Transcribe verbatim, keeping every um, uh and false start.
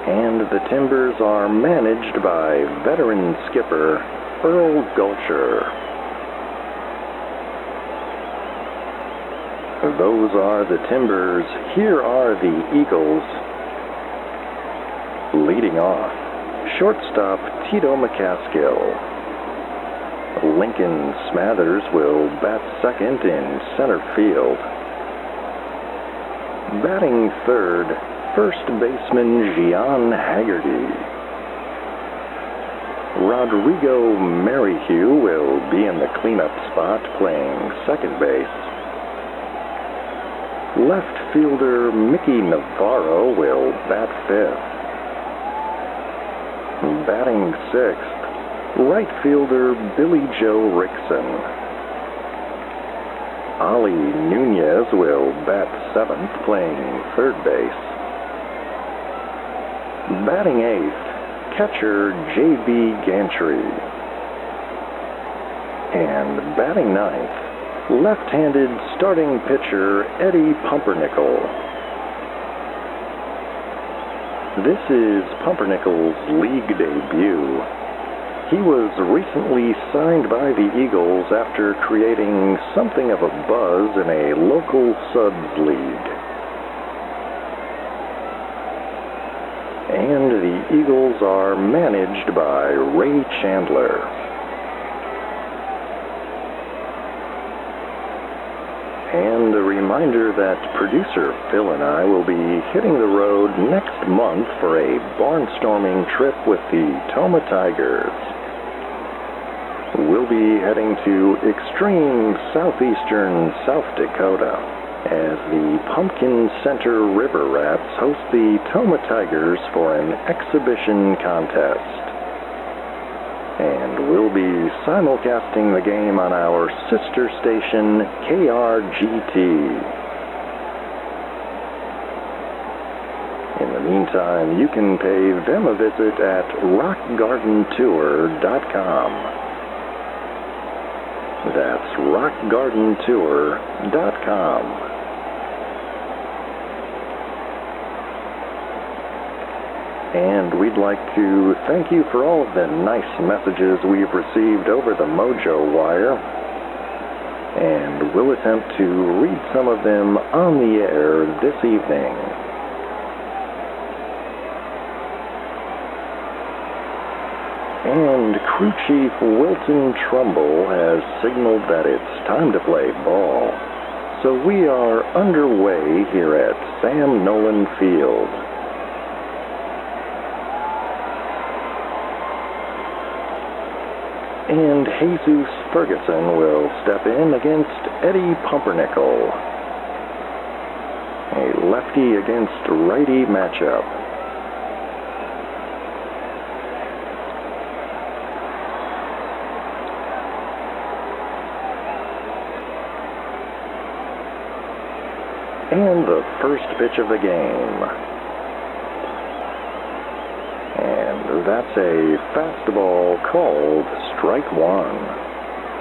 And the Timbers are managed by veteran skipper Earl Gulcher. Those are the Timbers. Here are the Eagles. Leading off, shortstop Tito McCaskill. Lincoln Smathers will bat second in center field. Batting third, first baseman Gian Haggerty. Rodrigo Merrihew will be in the cleanup spot playing second base. Left fielder Mickey Navarro will bat fifth. Batting sixth, right fielder Billy Joe Rickson. Ali Nunez will bat seventh, playing third base. Batting eighth, catcher J B Gantry. And batting ninth, left-handed starting pitcher Eddie Pumpernickel. This is Pumpernickel's league debut. He was recently signed by the Eagles after creating something of a buzz in a local subs league. And the Eagles are managed by Ray Chandler. And a reminder that producer Phil and I will be hitting the road next month for a barnstorming trip with the Tomah Tigers. We'll be heading to extreme southeastern South Dakota as the Pumpkin Center River Rats host the Tomah Tigers for an exhibition contest. And we'll be simulcasting the game on our sister station, K R G T. In the meantime, you can pay them a visit at rock garden tour dot com. That's rock garden tour dot com. And we'd like to thank you for all of the nice messages we've received over the Mojo Wire. And we'll attempt to read some of them on the air this evening. And Crew Chief Wilton Trumbull has signaled that it's time to play ball. So we are underway here at Sam Nolan Field. And Jesus Ferguson will step in against Eddie Pumpernickel. A lefty against righty matchup. And the first pitch of the game. And that's a fastball called strike one.